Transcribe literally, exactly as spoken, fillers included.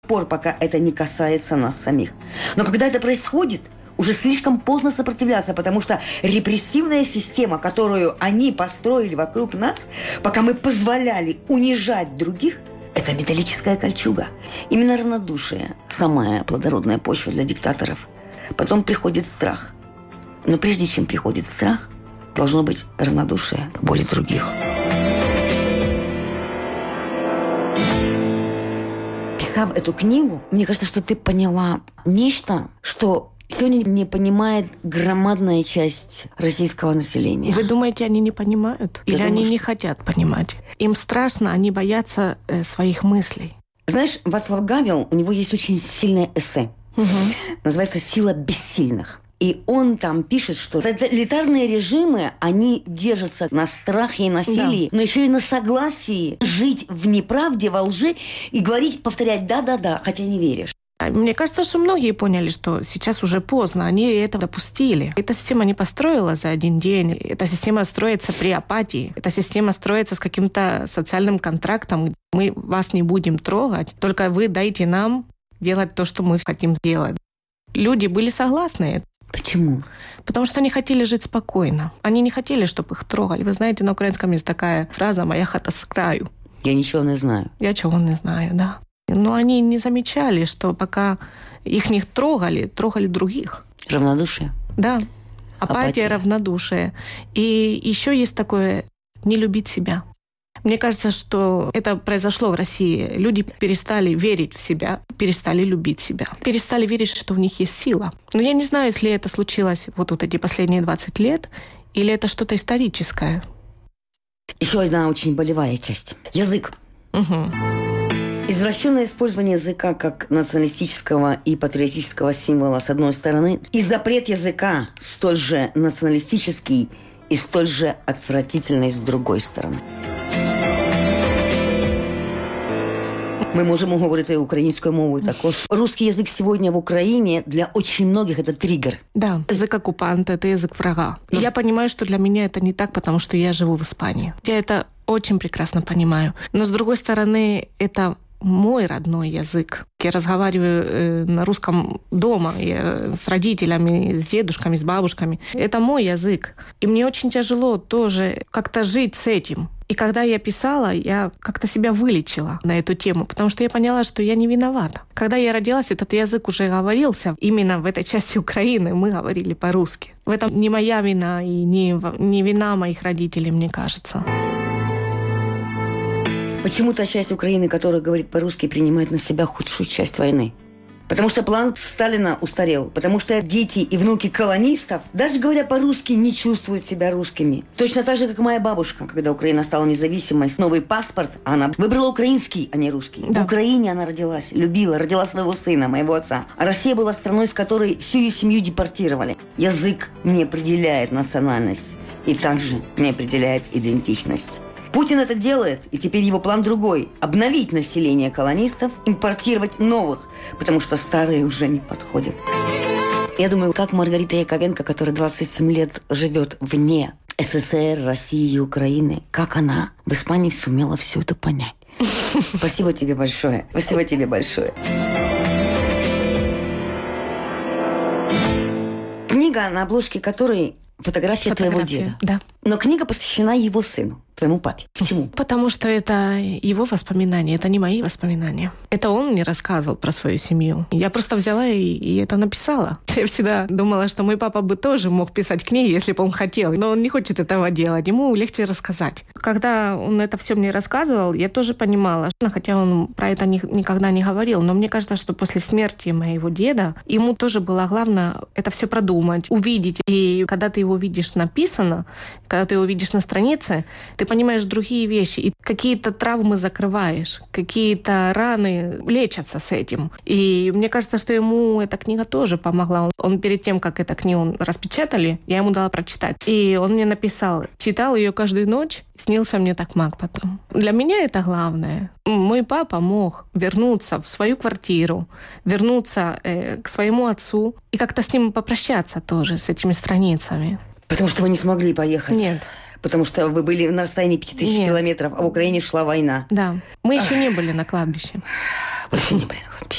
пор, пока это не касается нас самих. Но когда это происходит, уже слишком поздно сопротивляться, потому что репрессивная система, которую они построили вокруг нас, пока мы позволяли унижать других, это металлическая кольчуга. Именно равнодушие – самая плодородная почва для диктаторов. Потом приходит страх. Но прежде чем приходит страх, должно быть равнодушие к боли других. Писав эту книгу, мне кажется, что ты поняла нечто, что сегодня не понимает громадная часть российского населения. Вы думаете, они не понимают? Я Или думаю, они что... не хотят понимать? Им страшно, они боятся э, своих мыслей. Знаешь, Вацлав Гавел, у него есть очень сильное эссе. Угу. Называется «Сила бессильных». И он там пишет, что тоталитарные режимы, они держатся на страхе и насилии, да. но еще и на согласии жить в неправде, во лжи и говорить, повторять «да-да-да», хотя не веришь. Мне кажется, что многие поняли, что сейчас уже поздно, они это допустили. Эта система не построила за один день. Эта система строится при апатии. Эта система строится с каким-то социальным контрактом. Мы вас не будем трогать, только вы дайте нам делать то, что мы хотим сделать. Люди были согласны. Почему? Потому что они хотели жить спокойно. Они не хотели, чтобы их трогали. Вы знаете, на украинском есть такая фраза «моя хата с краю». Я ничего не знаю. Я чего не знаю, да. Но они не замечали, что пока их не трогали, трогали других. Равнодушие? Да. Апатия, Апатия. Равнодушие. И еще есть такое «не любить себя». Мне кажется, что это произошло в России. Люди перестали верить в себя, перестали любить себя, перестали верить, что у них есть сила. Но я не знаю, если это случилось вот, вот эти последние двадцать лет, или это что-то историческое. Еще одна очень болевая часть. Язык. Угу. Извращенное использование языка как националистического и патриотического символа с одной стороны, и запрет языка столь же националистический и столь же отвратительный с другой сторони. Ми можемо говорити українською мовою також. Русский язык сегодня в Украине для очень многих это триггер. Да, язык оккупанта – это язык врага. Но... Я понимаю, что для меня это не так, потому что я живу в Испании. Я это очень прекрасно понимаю. Но, с другой стороны, это мой родной язык. Я разговариваю э, на русском дома я, с родителями, с дедушками, с бабушками. Это мой язык. И мне очень тяжело тоже как-то жить с этим. И когда я писала, я как-то себя вылечила на эту тему, потому что я поняла, что я не виновата. Когда я родилась, этот язык уже говорился. Именно в этой части Украины мы говорили по-русски. В этом не моя вина и не, не вина моих родителей, мне кажется. Почему та часть Украины, которая говорит по-русски, принимает на себя худшую часть войны? Потому что план Сталина устарел. Потому что дети и внуки колонистов, даже говоря по-русски, не чувствуют себя русскими. Точно так же, как моя бабушка, когда Украина стала независимой, новый паспорт, она выбрала украинский, а не русский. Да. В Украине она родилась, любила, родила своего сына, моего отца. А Россия была страной, с которой всю ее семью депортировали. Язык не определяет национальность и также не определяет идентичность. Путин это делает, и теперь его план другой – обновить население колонистов, импортировать новых, потому что старые уже не подходят. Я думаю, как Маргарита Яковенко, которая двадцать семь лет живет вне СССР, России и Украины, как она в Испании сумела все это понять. Спасибо тебе большое. Спасибо тебе большое. Книга, на обложке которой фотография, фотография твоего деда. Да. Но книга посвящена его сыну, твоему папе. Почему? Потому что это его воспоминания, это не мои воспоминания. Это он мне рассказывал про свою семью. Я просто взяла и, и это написала. Я всегда думала, что мой папа бы тоже мог писать книги, если бы он хотел. Но он не хочет этого делать. Ему легче рассказать. Когда он это все мне рассказывал, я тоже понимала, хотя он про это ни, никогда не говорил, но мне кажется, что после смерти моего деда ему тоже было главное это все продумать, увидеть. И когда ты его видишь написано, когда ты его видишь на странице, ты понимаешь другие вещи. И какие-то травмы закрываешь, какие-то раны лечатся с этим. И мне кажется, что ему эта книга тоже помогла. Он, он перед тем, как эту книгу распечатали, я ему дала прочитать. И он мне написал, читал ее каждую ночь, снился мне так маг потом. Для меня это главное. Мой папа мог вернуться в свою квартиру, вернуться э, к своему отцу и как-то с ним попрощаться тоже, с этими страницами. Потому что вы не смогли поехать? Нет. Потому что вы были на расстоянии пяти тысяч Нет. километров, а в Украине шла война. Да. Мы еще не были на кладбище. Вы еще не были на кладбище.